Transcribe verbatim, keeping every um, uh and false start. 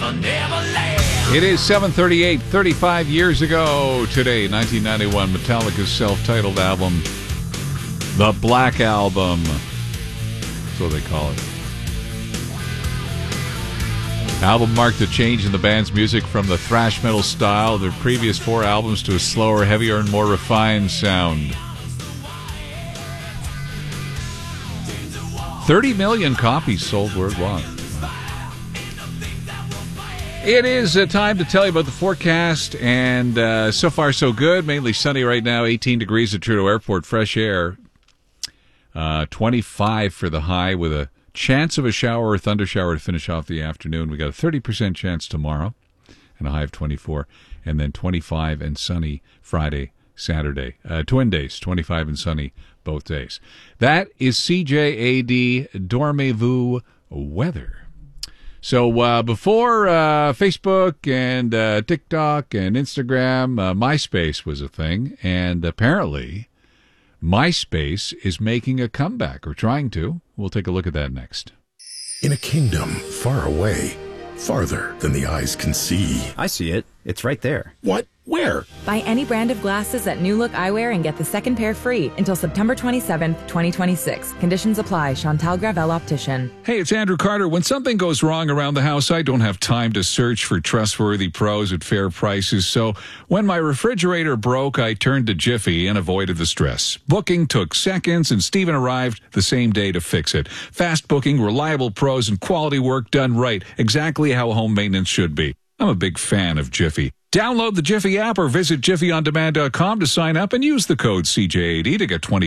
It is seven thirty-eight, thirty-five years ago today, nineteen ninety-one, Metallica's self-titled album, The Black Album. That's what they call it. Album marked a change in the band's music from the thrash metal style of their previous four albums to a slower, heavier, and more refined sound. thirty million copies sold worldwide. It is uh, time to tell you about the forecast, and uh, so far so good. Mainly sunny right now, eighteen degrees at Trudeau Airport, fresh air. Uh, twenty-five for the high with a chance of a shower or thunder shower to finish off the afternoon. We got a thirty percent chance tomorrow and a high of twenty-four, and then twenty-five and sunny Friday, Saturday. Uh, twin days, twenty-five and sunny both days. That is C J A D Dormez-vous weather. So uh, before uh, Facebook and uh, TikTok and Instagram, uh, MySpace was a thing, and apparently MySpace is making a comeback, or trying to. We'll take a look at that next. In a kingdom far away, farther than the eyes can see. I see it. It's right there. What? Where? Buy any brand of glasses at New Look Eyewear and get the second pair free until September twenty-seventh, twenty twenty-six. Conditions apply. Chantal Gravel Optician. Hey, it's Andrew Carter. When something goes wrong around the house, I don't have time to search for trustworthy pros at fair prices. So when my refrigerator broke, I turned to Jiffy and avoided the stress. Booking took seconds, and Steven arrived the same day to fix it. Fast booking, reliable pros, and quality work done right. Exactly how home maintenance should be. I'm a big fan of Jiffy. Download the Jiffy app or visit jiffy on demand dot com to sign up and use the code C J A D to get twenty